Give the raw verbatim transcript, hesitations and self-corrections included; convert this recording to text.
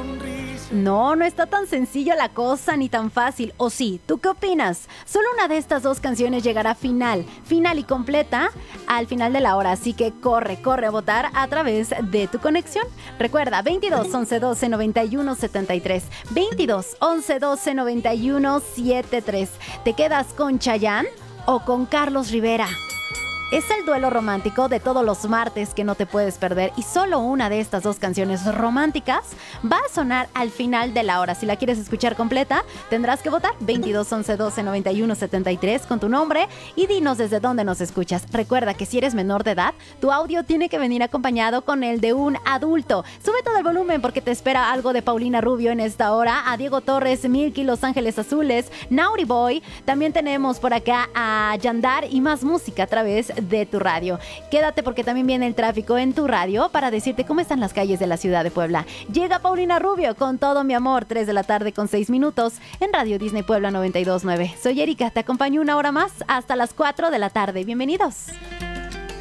No, no está tan sencillo la cosa ni tan fácil. ¿O sí? ¿Tú qué opinas? Solo una de estas dos canciones llegará final, final y completa al final de la hora. Así que corre, corre a votar a través de tu conexión. Recuerda, veintidós, once, doce, noventa y uno, setenta y tres. veintidós, once, doce, noventa y uno, setenta y tres. ¿Te quedas con Chayanne o con Carlos Rivera? Es el duelo romántico de todos los martes que no te puedes perder, y solo una de estas dos canciones románticas va a sonar al final de la hora. Si la quieres escuchar completa, tendrás que votar veintidós, once, doce, noventa y uno, setenta y tres con tu nombre y dinos desde dónde nos escuchas. Recuerda que si eres menor de edad, tu audio tiene que venir acompañado con el de un adulto. Sube todo el volumen porque te espera algo de Paulina Rubio en esta hora, a Diego Torres, Milky, Los Ángeles Azules, Naughty Boy. También tenemos por acá a Yandar y más música a través de de tu radio. Quédate porque también viene el tráfico en tu radio para decirte cómo están las calles de la ciudad de Puebla. Llega Paulina Rubio con Todo Mi Amor, tres de la tarde con seis minutos en Radio Disney Puebla noventa y dos punto nueve. Soy Erika, te acompaño una hora más hasta las cuatro de la tarde. Bienvenidos.